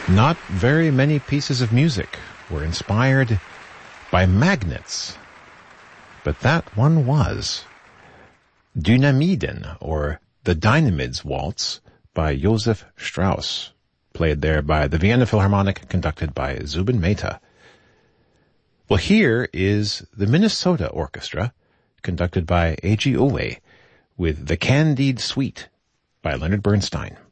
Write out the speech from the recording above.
Not very many pieces of music were inspired by magnets, but that one was. Dynamiden, or the Dynamids Waltz, by Josef Strauss, played there by the Vienna Philharmonic, conducted by Zubin Mehta. Well, here is the Minnesota Orchestra, conducted by Eiji Owe, with the Candide Suite by Leonard Bernstein.